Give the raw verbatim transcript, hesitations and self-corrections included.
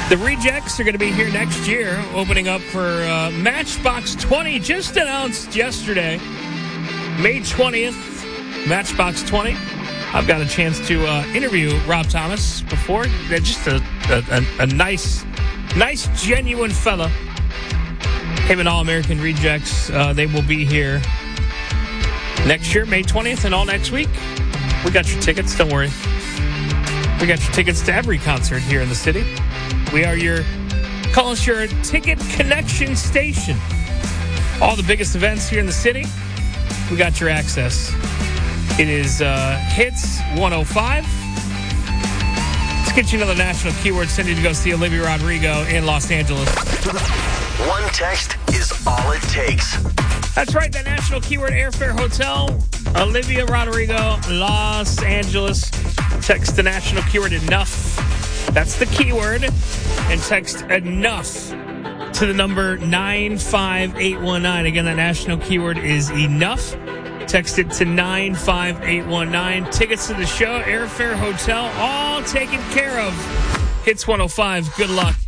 The Rejects are going to be here next year, opening up for uh, Matchbox twenty, just announced yesterday. May twentieth, Matchbox twenty. I've got a chance to uh, interview Rob Thomas before. They're just a, a, a nice, nice, genuine fella. Him and All American Rejects, uh, they will be here next year, May twentieth, and all next week. We got your tickets, don't worry. We got your tickets to every concert here in the city. We are your, call us your ticket connection station. All the biggest events here in the city, we got your access. It is uh, Hits one oh five. Let's get you another national keyword. Send you to go see Olivia Rodrigo in Los Angeles. One text is all it takes. That's right, that national keyword, Airfare Hotel, Olivia Rodrigo, Los Angeles. Text the national keyword enough. That's the keyword. And text enough to the number nine five eight one nine. Again, that national keyword is enough. Text it to nine five eight one nine. Tickets to the show, Airfare Hotel, all taken care of. Hits one oh five. Good luck.